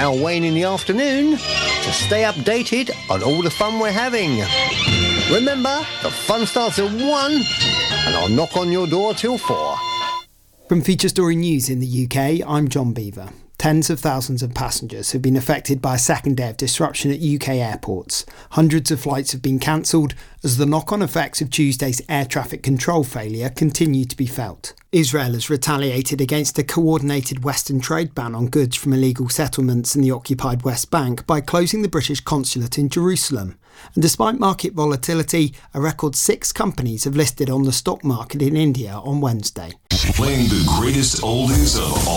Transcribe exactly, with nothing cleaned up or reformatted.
Now Wayne in the afternoon to stay updated on all the fun we're having. Remember, the fun starts at one and I'll knock on your door till four. From Feature Story News in the U K, I'm John Beaver. Tens of thousands of passengers have been affected by a second day of disruption at U K airports. Hundreds of flights have been cancelled as the knock-on effects of Tuesday's air traffic control failure continue to be felt. Israel has retaliated against a coordinated Western trade ban on goods from illegal settlements in the occupied West Bank by closing the British consulate in Jerusalem. And despite market volatility, a record six companies have listed on the stock market in India on Wednesday. Playing the greatest oldies of all